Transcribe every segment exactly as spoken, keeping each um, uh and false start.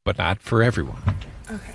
but not for everyone. Okay.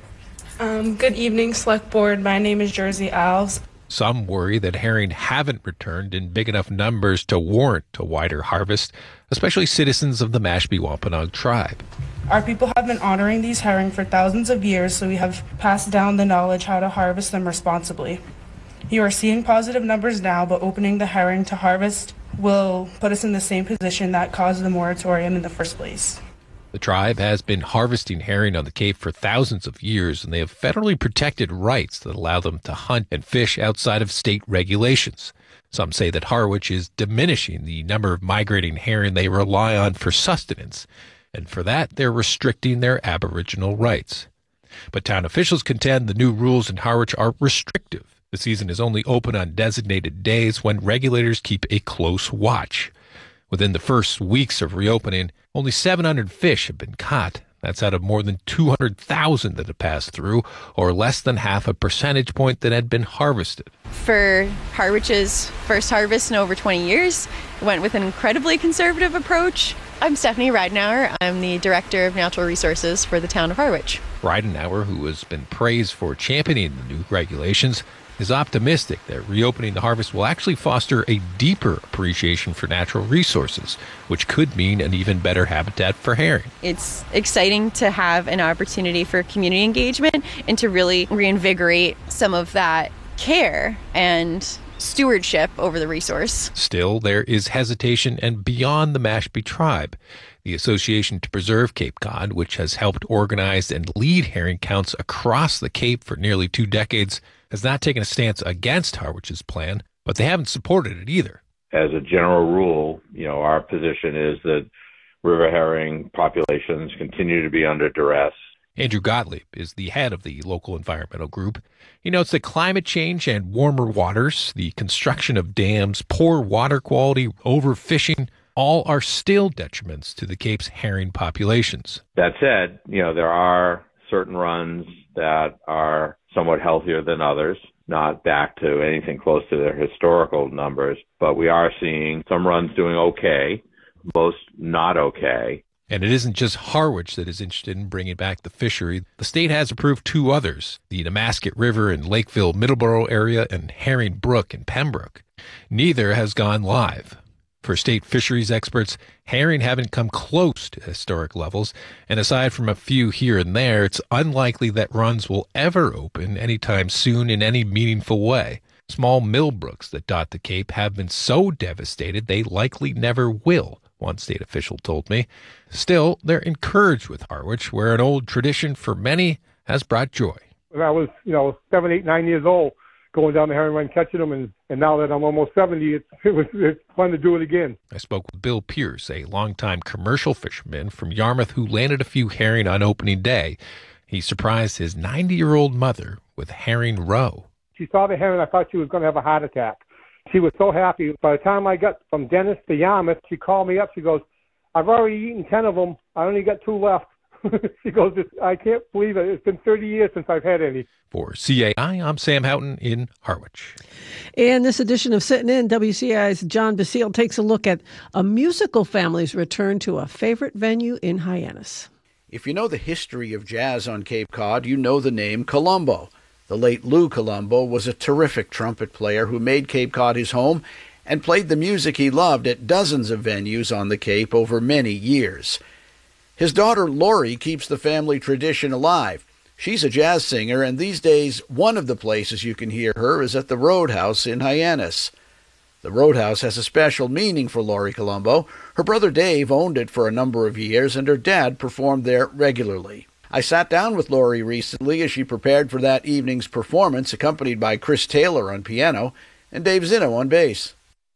Um, good evening, Select Board. My name is Jersey Alves. Some worry that herring haven't returned in big enough numbers to warrant a wider harvest, especially citizens of the Mashpee Wampanoag tribe. Our people have been honoring these herring for thousands of years, so we have passed down the knowledge how to harvest them responsibly. You are seeing positive numbers now, but opening the herring to harvest will put us in the same position that caused the moratorium in the first place. The tribe has been harvesting herring on the Cape for thousands of years, and they have federally protected rights that allow them to hunt and fish outside of state regulations. Some say that Harwich is diminishing the number of migrating herring they rely on for sustenance, and for that they're restricting their Aboriginal rights. But town officials contend the new rules in Harwich are restrictive. The season is only open on designated days when regulators keep a close watch. Within the first weeks of reopening, only seven hundred fish have been caught. That's out of more than two hundred thousand that have passed through, or less than half a percentage point that had been harvested. For Harwich's first harvest in over twenty years, it went with an incredibly conservative approach. I'm Stephanie Ridenauer. I'm the Director of Natural Resources for the town of Harwich. Ridenauer, who has been praised for championing the new regulations, is optimistic that reopening the harvest will actually foster a deeper appreciation for natural resources, which could mean an even better habitat for herring. It's exciting to have an opportunity for community engagement and to really reinvigorate some of that care and stewardship over the resource. Still, there is hesitation and beyond the Mashpee tribe. The Association to Preserve Cape Cod, which has helped organize and lead herring counts across the Cape for nearly two decades, has not taken a stance against Harwich's plan, but they haven't supported it either. As a general rule, you know, our position is that river herring populations continue to be under duress. Andrew Gottlieb is the head of the local environmental group. He notes that climate change and warmer waters, the construction of dams, poor water quality, overfishing, all are still detriments to the Cape's herring populations. That said, you know, there are certain runs that are somewhat healthier than others, not back to anything close to their historical numbers, but we are seeing some runs doing okay, most not okay. And it isn't just Harwich that is interested in bringing back the fishery. The state has approved two others, the Nemasket River in Lakeville-Middleborough area and Herring Brook in Pembroke. Neither has gone live. For state fisheries experts, herring haven't come close to historic levels, and aside from a few here and there, it's unlikely that runs will ever open anytime soon in any meaningful way. Small mill brooks that dot the Cape have been so devastated they likely never will, one state official told me. Still, they're encouraged with Harwich, where an old tradition for many has brought joy. When I was, you know, seven, eight, nine years old, going down the herring run, catching them, and, and now that I'm almost seventy, it's, it was it's fun to do it again. I spoke with Bill Pierce, a longtime commercial fisherman from Yarmouth who landed a few herring on opening day. He surprised his ninety-year-old mother with herring roe. She saw the herring, I thought she was going to have a heart attack. She was so happy. By the time I got from Dennis to Yarmouth, she called me up. She goes, I've already eaten ten of them. I only got two left. She goes, I can't believe it. It's been thirty years since I've had any. For C A I, I'm Sam Houghton in Harwich. In this edition of Sitting In, W C I's John Basile takes a look at a musical family's return to a favorite venue in Hyannis. If you know the history of jazz on Cape Cod, you know the name Colombo. The late Lou Colombo was a terrific trumpet player who made Cape Cod his home and played the music he loved at dozens of venues on the Cape over many years. His daughter Lori keeps the family tradition alive. She's a jazz singer, and these days one of the places you can hear her is at the Roadhouse in Hyannis. The Roadhouse has a special meaning for Lori Colombo. Her brother Dave owned it for a number of years, and her dad performed there regularly. I sat down with Lori recently as she prepared for that evening's performance, accompanied by Chris Taylor on piano and Dave Zinno on bass.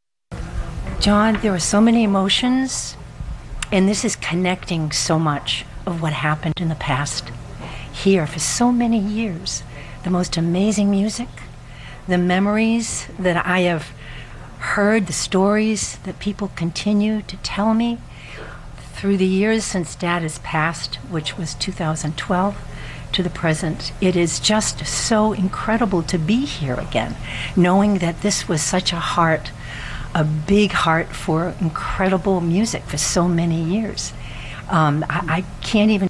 John, there were so many emotions, and this is connecting so much of what happened in the past. Here for so many years, the most amazing music, the memories that I have heard, the stories that people continue to tell me through the years since Dad has passed, which was two thousand twelve, to the present. It is just so incredible to be here again, knowing that this was such a heart, a big heart for incredible music for so many years. Um, I, I can't even